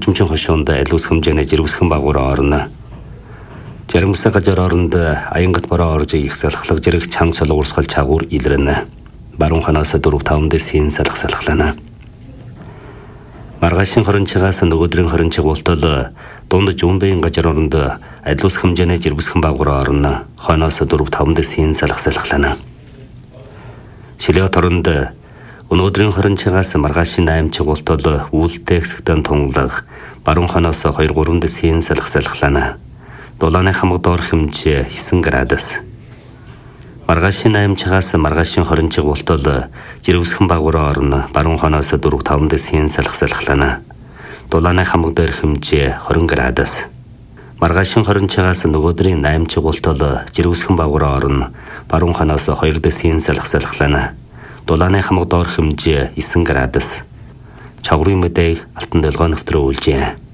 орчимчин хошуунд алиус хэмжээний жирвсхэн багуур орно. Жармсаг гажар оронд аянгат бороо орж их салхлаг зэрэг чанга солоурсгал чагуур илрэнэ. Баруун ханоос 4-5 дэсийн салхалхлана. Маргаашийн хорончигаас нөгөөдрийн хорончиг болтол дунд жумбын гажар оронд алиус хэмжээний жирвсхэн багуур орно. Хоноос 4-5 дэсийн салхалхлана. Шилээ торонд өнөөдрийн хорончигаас маргаашийн 8 чигуултол үүлтэй хэсэгтэн тунгалаг баруун ханоос 2-3 дэсийн салхалхлана. Дулааны хамаг доор хэмжээ 9 градус. Маргаашийн 8 чигаас маргаашийн хорончиг болтол жирвсхэн багуур орно. Баруун ханоос 4-5 дэсийн салхалхлана. Дулааны хамаг доор хэмжээ 20 градус. Маргаашийн хорончигаас нөгөөдрийн 8 чигуултол жирвсхэн багуур орно. Баруун ханоос 2 дэсийн салхалхлана. Дулааны хамаг доор хэмжээ 9 градус. Чаврын мэдээг Алтан долгоо нэвтрүүлжээ.